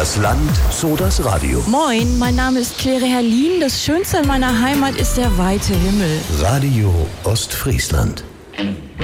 Das Land, so das Radio. Moin, mein Name ist Claire Herrlin. Das Schönste an meiner Heimat ist der weite Himmel. Radio Ostfriesland.